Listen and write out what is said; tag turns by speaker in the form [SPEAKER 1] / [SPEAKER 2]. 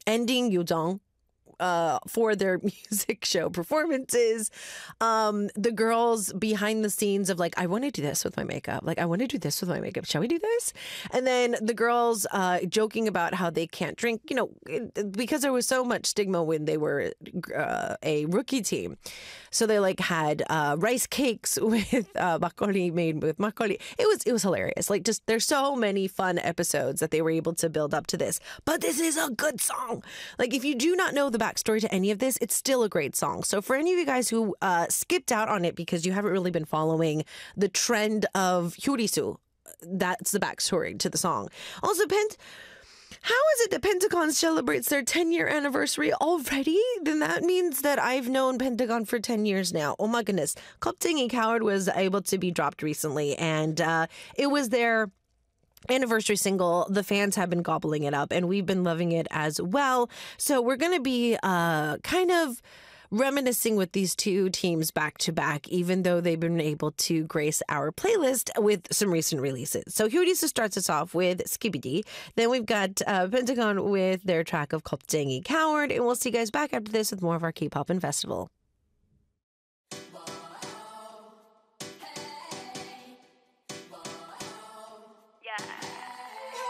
[SPEAKER 1] ending Yuzong for their music show performances. The girls behind the scenes of like, I want to do this with my makeup. Like, I want to do this with my makeup. Shall we do this? And then the girls joking about how they can't drink, because there was so much stigma when they were a rookie team. So they like had rice cakes with makgeolli made with makgeolli. It was hilarious. Like, just there's so many fun episodes that they were able to build up to this. But this is a good song. Like, if you do not know the backstory to any of this, it's still a great song. So for any of you guys who skipped out on it because you haven't really been following the trend of Hyorisu, that's the backstory to the song. Also, how is it that Pentagon celebrates their 10-year anniversary already? Then that means that I've known Pentagon for 10 years now. Oh my goodness. Kopting Coward was able to be dropped recently, and it was their anniversary single. The fans have been gobbling it up, and we've been loving it as well. So we're going to be kind of reminiscing with these two teams back to back, even though they've been able to grace our playlist with some recent releases. So Hyorisu starts us off with Skibidi. Then we've got Pentagon with their track of Kopting Coward, and we'll see you guys back after this with more of our K-pop and festival.